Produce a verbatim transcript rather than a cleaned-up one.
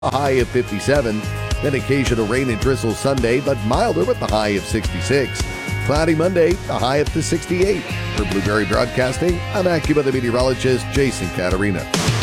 a high of fifty-seven. Then occasional rain and drizzle Sunday, but milder with the high of sixty-six. Cloudy Monday, a high up to sixty-eight. For Blueberry Broadcasting, I'm AccuWeather meteorologist Jason Caterina.